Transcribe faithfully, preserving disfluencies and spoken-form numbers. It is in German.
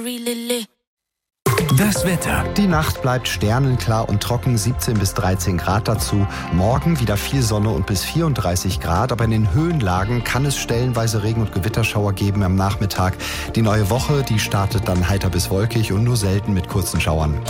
Das Wetter. Die Nacht bleibt sternenklar und trocken, siebzehn bis dreizehn Grad dazu. Morgen wieder viel Sonne und bis vierunddreißig Grad, aber in den Höhenlagen kann es stellenweise Regen- und Gewitterschauer geben am Nachmittag. Die neue Woche, die startet dann heiter bis wolkig und nur selten mit kurzen Schauern.